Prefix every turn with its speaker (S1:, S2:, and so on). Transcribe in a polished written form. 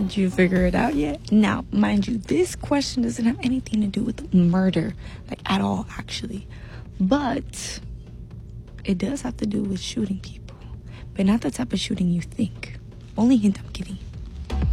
S1: Did you figure it out yet? Now, mind you, this question doesn't have anything to do with murder, like at all, actually. But it does have to do with shooting people. But not the type of shooting you think. Only hint I'm giving you.